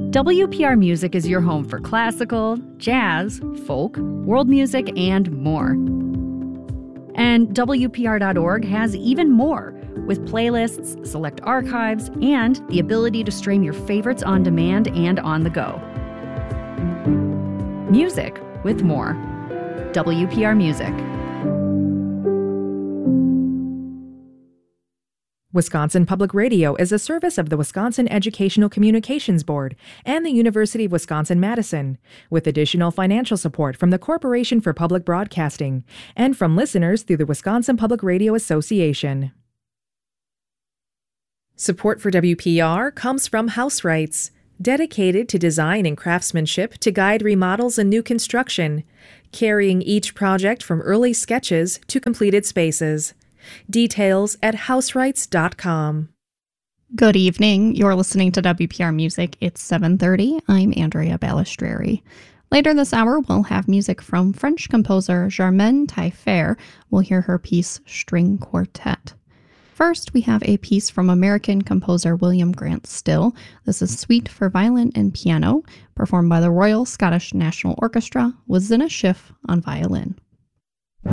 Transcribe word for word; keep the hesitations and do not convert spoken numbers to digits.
W P R Music is your home for classical, jazz, folk, world music, and more. And W P R dot org has even more, with playlists, select archives, and the ability to stream your favorites on demand and on the go. Music with more. W P R Music. Wisconsin Public Radio is a service of the Wisconsin Educational Communications Board and the University of Wisconsin-Madison, with additional financial support from the Corporation for Public Broadcasting and from listeners through the Wisconsin Public Radio Association. Support for W P R comes from House Rights, dedicated to design and craftsmanship to guide remodels and new construction, carrying each project from early sketches to completed spaces. Details at house rights dot com. Good evening. You're listening to W P R Music. It's seven thirty. I'm Andrea Balistreri. Later this hour, we'll have music from French composer Germaine Taillefer. We'll hear her piece, String Quartet. First, we have a piece from American composer William Grant Still. This is Suite for Violin and Piano, performed by the Royal Scottish National Orchestra with Zinna Schiff on violin.